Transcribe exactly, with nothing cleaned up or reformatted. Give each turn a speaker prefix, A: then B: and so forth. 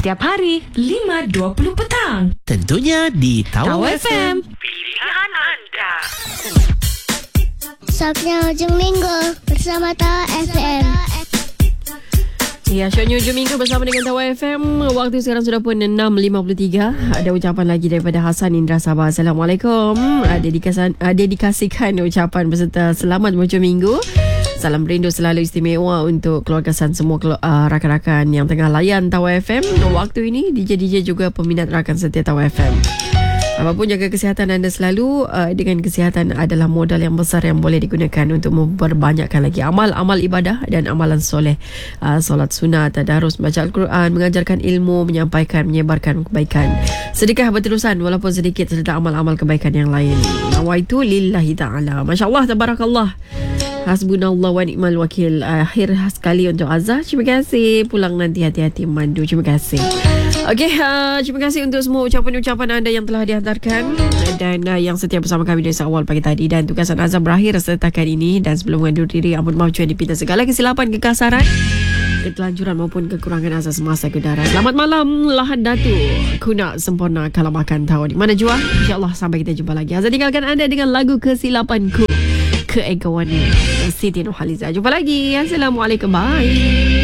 A: setiap hari lima dua puluh petang.
B: Tentunya di Tawau
A: F M.
C: Pilihan anda.
D: Sabtu hujung minggu bersama Tawau F M.
E: Ya, syoknya hujung minggu bersama dengan Tawau F M. Waktu sekarang sudah pun enam lima puluh tiga. Ada ucapan lagi daripada Hasan Indra Sabah. Assalamualaikum. Ada dikasih, ada dikasihkan ucapan beserta selamat hujung minggu. Salam rindu selalu istimewa untuk keluarga San, semua uh, rakan-rakan yang tengah layan Tawau F M. Waktu ini D J D J juga peminat rakan setia Tawau F M. Apapun, jaga kesihatan anda selalu. Uh, dengan kesihatan adalah modal yang besar yang boleh digunakan untuk memperbanyakkan lagi amal-amal ibadah dan amalan soleh. Uh, solat sunat, tadarus, baca Al-Quran, mengajarkan ilmu, menyampaikan, menyebarkan kebaikan. Sedekah berterusan walaupun sedikit, serta amal-amal kebaikan yang lain. Nawaitu lillahi ta'ala. Masya Allah, tabarakallah. Hasbunallah wa ni'mal wakil. Akhir sekali untuk Azhar. Terima kasih. Pulang nanti hati-hati mandu. Terima kasih. Okey, uh, terima kasih untuk semua ucapan-ucapan anda yang telah dihantarkan dan uh, yang setia bersama kami dari awal pagi tadi. Dan tugasan Azhar berakhir setakat ini. Dan sebelum mengundur diri, ampun maaf cuai dipinta segala kesilapan, kekasaran, ketelanjuran maupun kekurangan asas semasa udara. Selamat malam, Lahad Datu. Kuna sempurna kalau makan tahu di mana jua. InsyaAllah sampai kita jumpa lagi. Azhar tinggalkan anda dengan lagu kesilapanku. Keegawan Siti Nurhaliza. Jumpa lagi. Assalamualaikum. Bye.